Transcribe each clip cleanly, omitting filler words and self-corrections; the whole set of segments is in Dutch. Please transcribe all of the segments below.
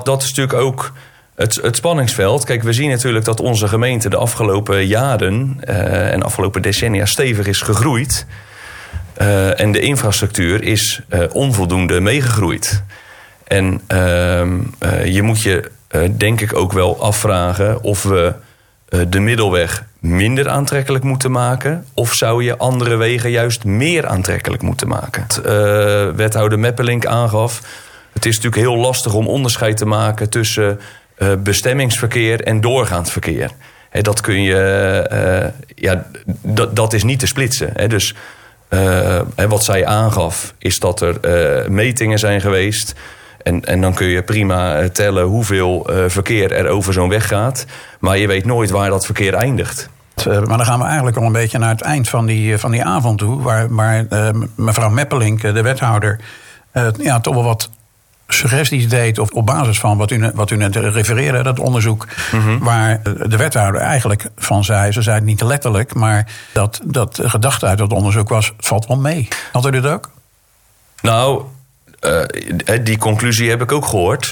dat is natuurlijk ook het spanningsveld. Kijk, we zien natuurlijk dat onze gemeente de afgelopen jaren en afgelopen decennia stevig is gegroeid. En de infrastructuur is onvoldoende meegegroeid. En je moet je denk ik ook wel afvragen of we de middelweg minder aantrekkelijk moeten maken, of zou je andere wegen juist meer aantrekkelijk moeten maken? Wethouder Meppelink aangaf, het is natuurlijk heel lastig om onderscheid te maken tussen bestemmingsverkeer en doorgaand verkeer. Dat kun je, dat is niet te splitsen. Dus wat zij aangaf is dat er metingen zijn geweest. En dan kun je prima tellen hoeveel verkeer er over zo'n weg gaat. Maar je weet nooit waar dat verkeer eindigt. Maar dan gaan we eigenlijk al een beetje naar het eind van die avond toe. Waar mevrouw Meppelink, de wethouder, toch wel wat suggesties deed. Of op basis van wat u net refereerde, dat onderzoek. Mm-hmm. Waar de wethouder eigenlijk van zei, ze zei het niet letterlijk, maar dat de gedachte uit dat onderzoek was, het valt wel mee. Had u dit ook? Nou, die conclusie heb ik ook gehoord.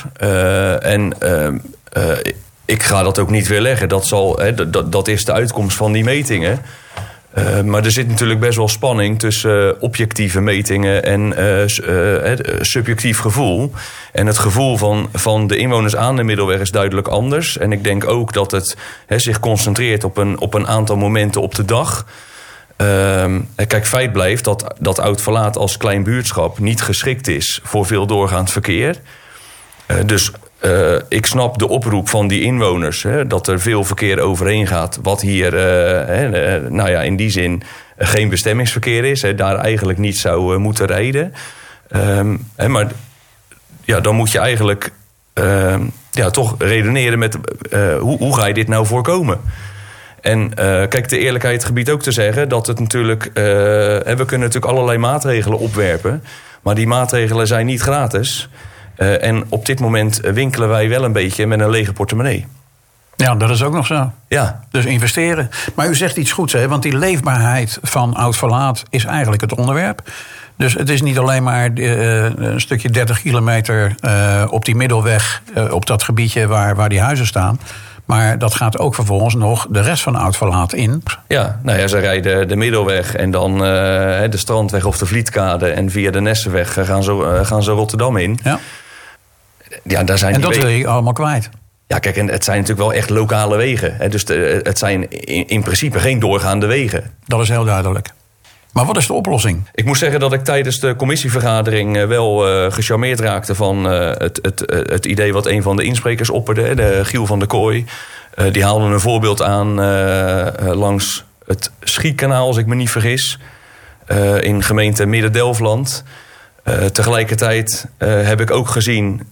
Ik ga dat ook niet weerleggen. Dat is de uitkomst van die metingen. Maar er zit natuurlijk best wel spanning tussen objectieve metingen en subjectief gevoel. En het gevoel van de inwoners aan de Middelweg is duidelijk anders. En ik denk ook dat het zich concentreert op een aantal momenten op de dag. Kijk, feit blijft dat Oud-Verlaat als klein buurtschap niet geschikt is voor veel doorgaand verkeer. Dus ik snap de oproep van die inwoners, dat er veel verkeer overheen gaat, wat hier in die zin geen bestemmingsverkeer is, daar eigenlijk niet zou moeten rijden. Maar dan moet je eigenlijk toch redeneren met hoe ga je dit nou voorkomen? En kijk, de eerlijkheid gebiedt ook te zeggen dat het natuurlijk, we kunnen natuurlijk allerlei maatregelen opwerpen, maar die maatregelen zijn niet gratis. En op dit moment winkelen wij wel een beetje met een lege portemonnee. Ja, dat is ook nog zo. Ja. Dus investeren. Maar u zegt iets goeds, hè? Want die leefbaarheid van Oud-Verlaat is eigenlijk het onderwerp. Dus het is niet alleen maar een stukje 30 kilometer op die middelweg, op dat gebiedje waar die huizen staan. Maar dat gaat ook vervolgens nog de rest van Oud-Verlaat in. Ja, ze rijden de middelweg en dan de Strandweg of de Vlietkade. En via de Nessenweg gaan ze Rotterdam in. Ja. Ja, daar zijn en dat wil je allemaal kwijt. Ja, kijk, en het zijn natuurlijk wel echt lokale wegen. Dus het zijn in principe geen doorgaande wegen. Dat is heel duidelijk. Maar wat is de oplossing? Ik moet zeggen dat ik tijdens de commissievergadering wel gecharmeerd raakte van het idee wat een van de insprekers opperde, de Giel van der Kooi. Die haalde een voorbeeld aan langs het Schiekanaal, als ik me niet vergis, in gemeente Midden-Delfland. Tegelijkertijd heb ik ook gezien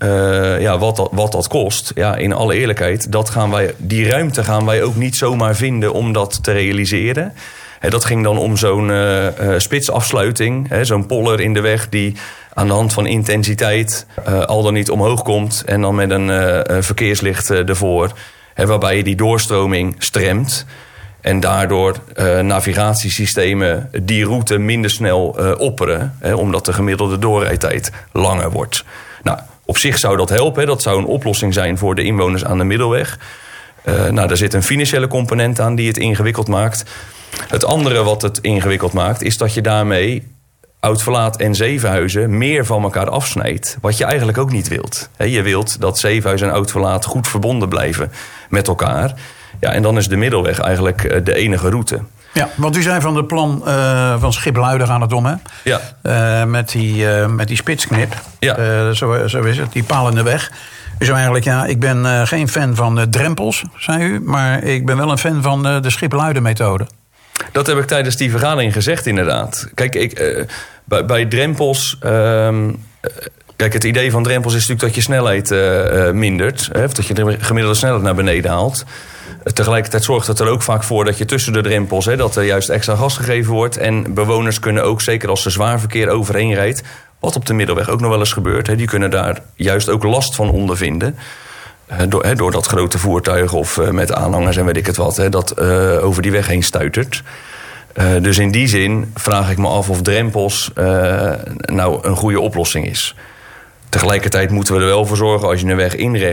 wat dat kost. Ja, in alle eerlijkheid, die ruimte gaan wij ook niet zomaar vinden om dat te realiseren. Dat ging dan om zo'n spitsafsluiting, zo'n poller in de weg die aan de hand van intensiteit al dan niet omhoog komt en dan met een verkeerslicht ervoor, waarbij je die doorstroming stremt. En daardoor navigatiesystemen die route minder snel opperen, omdat de gemiddelde doorrijdtijd langer wordt. Nou, op zich zou dat helpen. Dat zou een oplossing zijn voor de inwoners aan de Middelweg. Daar zit een financiële component aan die het ingewikkeld maakt. Het andere wat het ingewikkeld maakt, is dat je daarmee Oud-Verlaat en Zevenhuizen meer van elkaar afsnijdt. Wat je eigenlijk ook niet wilt. Je wilt dat Zevenhuizen en Oud-Verlaat goed verbonden blijven met elkaar. Ja, en dan is de Middelweg eigenlijk de enige route. Ja, want u zei van het plan van Schipluiden gaan het om, hè? Ja. Met die spitsknip. Ja. Zo is het, die paal in de weg. U zei eigenlijk, ik ben geen fan van drempels, zei u. Maar ik ben wel een fan van de Schipluiden-methode. Dat heb ik tijdens die vergadering gezegd, inderdaad. Kijk, bij drempels. Kijk, het idee van drempels is natuurlijk dat je snelheid mindert. Of dat je de gemiddelde snelheid naar beneden haalt. Tegelijkertijd zorgt het er ook vaak voor dat je tussen de drempels, dat er juist extra gas gegeven wordt. En bewoners kunnen ook, zeker als er zwaar verkeer overheen rijdt, wat op de Middelweg ook nog wel eens gebeurt, die kunnen daar juist ook last van ondervinden. Doordat grote voertuigen of met aanhangers en weet ik het wat, dat over die weg heen stuitert. Dus in die zin vraag ik me af of drempels nou een goede oplossing is. Tegelijkertijd moeten we er wel voor zorgen, als je een weg inricht,